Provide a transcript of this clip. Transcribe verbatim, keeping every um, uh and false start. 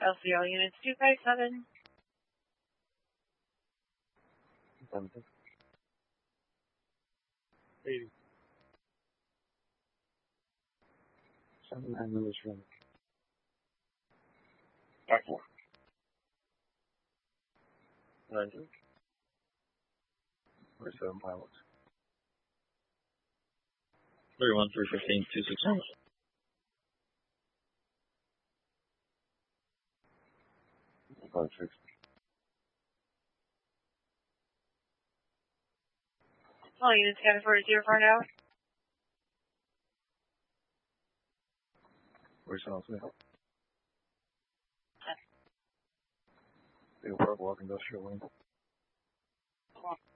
L C L units two five seven. Affirmative. eighty. Seven nine members from. Back four. ninety. forty-seven pilots. thirty-one, three fifteen, two six one. five six. All units counted for zero four now. Where's South Bay? Big Park Walk Industrial Wing.